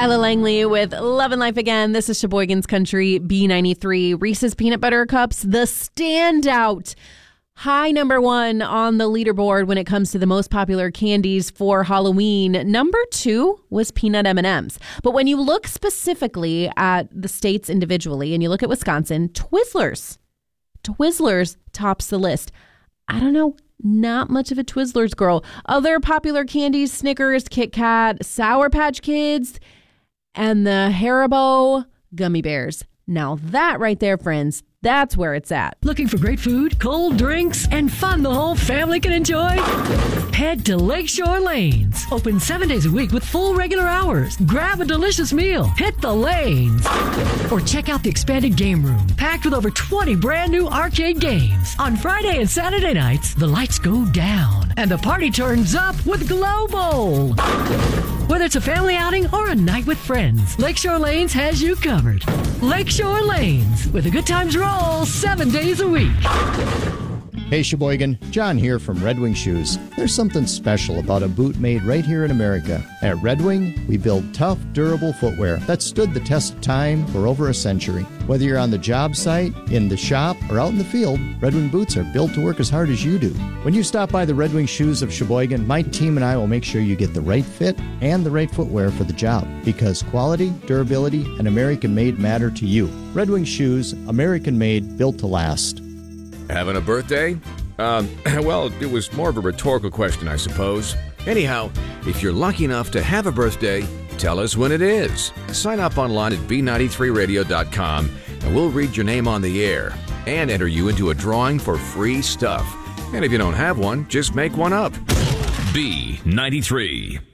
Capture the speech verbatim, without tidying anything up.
Ella Langley with Love and Life Again. This is Sheboygan's Country B ninety-three. Reese's Peanut Butter Cups, the standout. High number one on the leaderboard when it comes to the most popular candies for Halloween. Number two was peanut M and M's. But when you look specifically at the states individually and you look at Wisconsin, Twizzlers. Twizzlers tops the list. I don't know, not much of a Twizzlers girl. Other popular candies, Snickers, Kit Kat, Sour Patch Kids, and the Haribo gummy bears. Now that right there, friends, that's where it's at. Looking for great food, cold drinks, and fun the whole family can enjoy? Head to Lakeshore Lanes. Open seven days a week with full regular hours. Grab a delicious meal. Hit the lanes. Or check out the expanded game room, packed with over twenty brand new arcade games. On Friday and Saturday nights, the lights go down and the party turns up with Glow Bowl. Whether it's a family outing or a night with friends, Lakeshore Lanes has you covered. Lakeshore Lanes, with a good times roll seven days a week. Hey Sheboygan, John here from Red Wing Shoes. There's something special about a boot made right here in America. At Red Wing, we build tough, durable footwear that stood the test of time for over a century. Whether you're on the job site, in the shop, or out in the field, Red Wing boots are built to work as hard as you do. When you stop by the Red Wing Shoes of Sheboygan, my team and I will make sure you get the right fit and the right footwear for the job, because quality, durability, and American-made matter to you. Red Wing Shoes, American-made, built to last. Having a birthday? Um, well, it was more of a rhetorical question, I suppose. Anyhow, if you're lucky enough to have a birthday, tell us when it is. Sign up online at b ninety-three radio dot com and we'll read your name on the air and enter you into a drawing for free stuff. And if you don't have one, just make one up. B ninety-three.